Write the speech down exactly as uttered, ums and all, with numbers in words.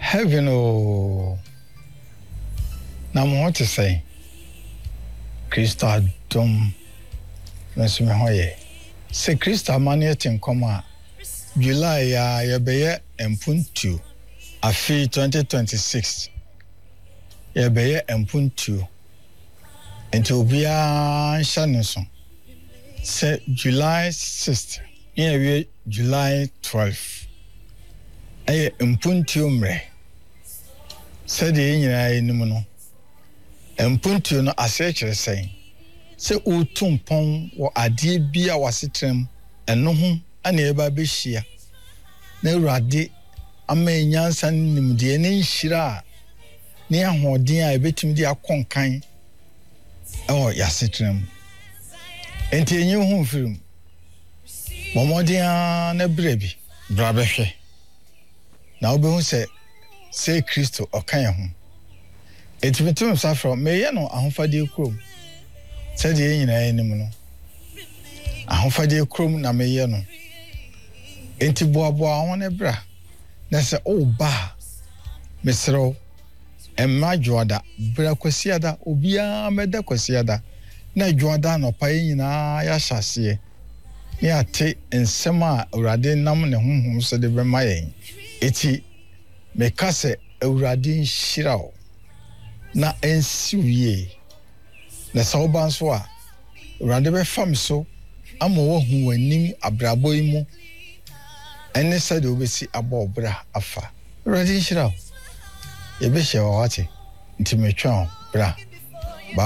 Heaven oh na mo to say Christa dom meso me hoye se Christa mane tin koma July ya ya beye empuntu afi twenty twenty-six ya beye empuntu enti obia shaneso se July sixth ya we July twelfth ay empuntu mre se de nyina enim no empuntu no asechere sen se utumpon wo ade bia wasetrem eno ho ana eba behia na urade amenyansa nimde ne nhira ne ahoden a ebetim di akonkan oh yasetrem enti enyi ho firim momodia na brebi brabehwe na obehu se se Kristo okan ho etimetum safro meye no ahofade krom se de nyina enim no ahofade krom na meye no enti boaboa ho ne bra na se o ba mesro emma joada bra kwasiada obia meda kwasiada na joada no pa nyina ya hyase ne ate ensema urade nam ne honhom so de bema yen eti mekase urade nhirao na ensiwie na sawban so a urade be fam so ama wo hu wanim abrabo imu ene sade obesi abobra afa urade nhirao ye be hye wawate nti metwa bra